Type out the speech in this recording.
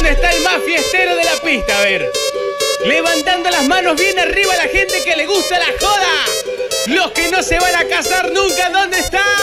¿Dónde está el más fiestero de la pista? A ver. Levantando las manos bien arriba la gente que le gusta la joda. Los que no se van a casar nunca, ¿dónde están?